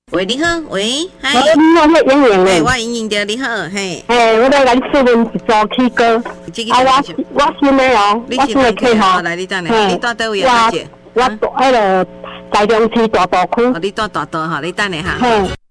喂，你好，喂，嗨， 你好，迄演员哎， 诶。 我莹莹着，你好，嘿， 我来咱询问一组起歌。我新诶哦， 你我新诶客吼。 来，你等下，你住倒位啊，小姐？ 我迄个台中市大道区。 哦，你住大道哈，你等下哈。